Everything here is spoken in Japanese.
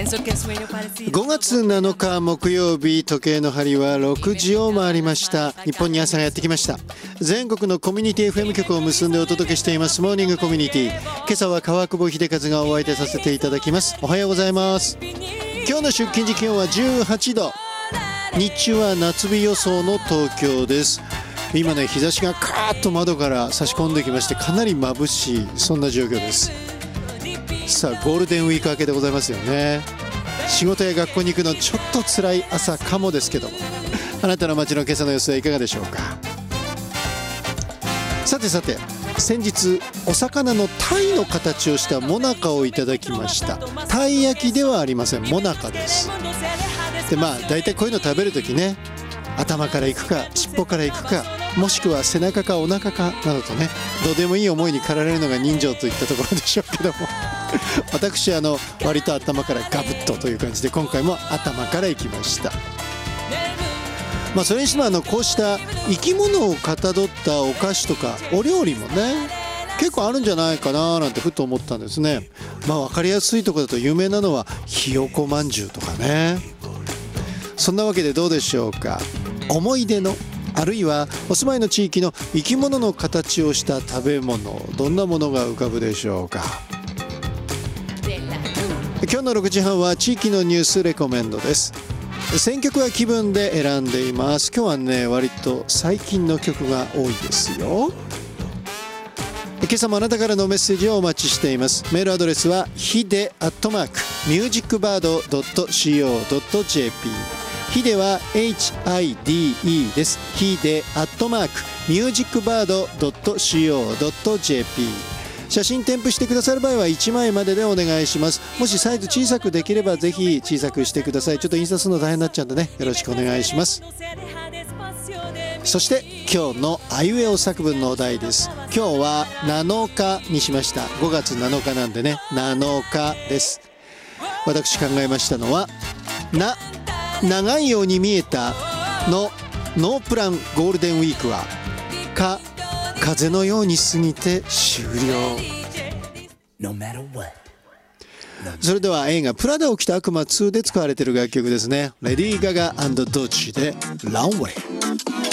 5月7日木曜日、時計の針は6時を回りました。日本に朝がやってきました。全国のコミュニティ FM 局を結んでお届けしていますモーニングコミュニティ。今朝は川久保秀和がお相手させていただきます。おはようございます。今日の出勤時気温は18度、日中は夏日予想の東京です。今ね、日差しがカーッと窓から差し込んできまして、かなり眩しい、そんな状況です。さあ、ゴールデンウィーク明けでございますよね。仕事や学校に行くのちょっと辛い朝かもですけども、あなたの街の今朝の様子はいかがでしょうか。さてさて、先日お魚の鯛の形をしたもなかをいただきました。鯛焼きではありません、もなかです。で、だいたいこういうの食べるときね、頭からいくか尻尾からいくか、もしくは背中かお腹かなどとね、どうでもいい思いに駆られるのが人情といったところでしょうけども私割と頭からガブッとという感じで、今回も頭からいきました。それにしてもこうした生き物をかたどったお菓子とかお料理もね、結構あるんじゃないかななんてふと思ったんですね。分かりやすいところだと有名なのはひよこまんじゅうとかね。そんなわけでどうでしょうか。思い出の、あるいはお住まいの地域の生き物の形をした食べ物、どんなものが浮かぶでしょうか。今日の6時半は地域のニュースレコメンドです。選曲は気分で選んでいます。今日はね、割と最近の曲が多いですよ。今朝もあなたからのメッセージをお待ちしています。メールアドレスはhide@musicbird.co.jp、 ヒデは HIDE です。ヒデ@musicbird.co.jp。 写真添付してくださる場合は1枚まででお願いします。もしサイズ小さくできればぜひ小さくしてください。ちょっと印刷するの大変になっちゃうんでね、よろしくお願いします。そして今日のあいうえお作文のお題です。今日は7日にしました。5月7日なんでね、7日です。私考えましたのは、長いように見えたのノープランゴールデンウィークは、風のように過ぎて終了。それでは映画プラダを着た悪魔2で使われている楽曲ですね。レディー・ガガ&ドッジでランウェイ。